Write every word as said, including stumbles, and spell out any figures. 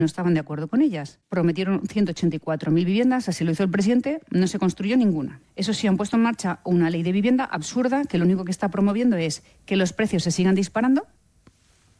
no estaban de acuerdo con ellas. Prometieron ciento ochenta y cuatro mil viviendas, así lo hizo el presidente, no se construyó ninguna. Eso sí, han puesto en marcha una ley de vivienda absurda que lo único que está promoviendo es que los precios se sigan disparando